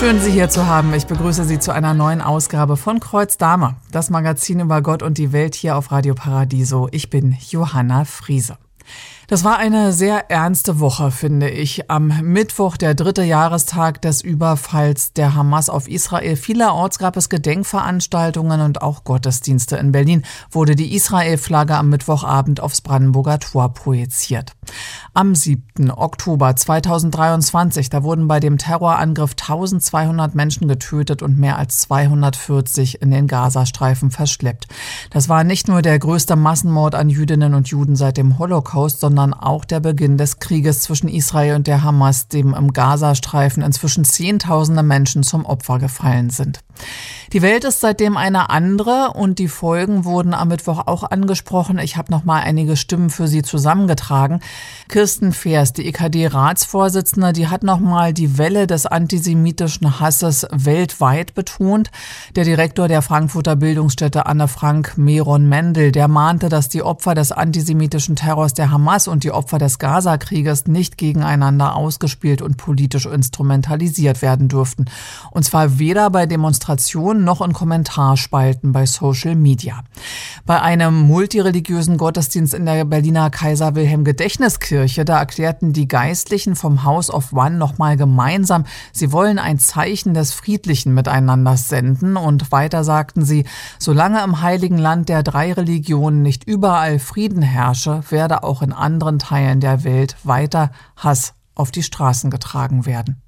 Schön, Sie hier zu haben. Ich begrüße Sie zu einer neuen Ausgabe von Kreuz Dame, das Magazin über Gott und die Welt hier auf Radio Paradiso. Ich bin Johanna Friese. Das war eine sehr ernste Woche, finde ich. Am Mittwoch, der 3. Jahrestag des Überfalls der Hamas auf Israel. Vielerorts gab es Gedenkveranstaltungen und auch Gottesdienste. In Berlin wurde die Israel-Flagge am Mittwochabend aufs Brandenburger Tor projiziert. Am 7. Oktober 2023, da wurden bei dem Terrorangriff 1200 Menschen getötet und mehr als 240 in den Gazastreifen verschleppt. Das war nicht nur der größte Massenmord an Jüdinnen und Juden seit dem Holocaust, sondern auch der Beginn des Krieges zwischen Israel und der Hamas, dem im Gazastreifen inzwischen Zehntausende Menschen zum Opfer gefallen sind. Die Welt ist seitdem eine andere und die Folgen wurden am Mittwoch auch angesprochen. Ich habe noch mal einige Stimmen für Sie zusammengetragen. Kirsten Feers, die EKD-Ratsvorsitzende, die hat noch mal die Welle des antisemitischen Hasses weltweit betont. Der Direktor der Frankfurter Bildungsstätte Anne Frank, Meron Mendel, der mahnte, dass die Opfer des antisemitischen Terrors der Hamas und die Opfer des Gaza-Krieges nicht gegeneinander ausgespielt und politisch instrumentalisiert werden dürften. Und zwar weder bei Demonstrationen noch in Kommentarspalten bei Social Media. Bei einem multireligiösen Gottesdienst in der Berliner Kaiser-Wilhelm-Gedächtniskirche, da erklärten die Geistlichen vom House of One nochmal gemeinsam, sie wollen ein Zeichen des friedlichen Miteinanders senden. Und weiter sagten sie, solange im heiligen Land der 3 Religionen nicht überall Frieden herrsche, werde auch in anderen Teilen der Welt weiter Hass auf die Straßen getragen werden.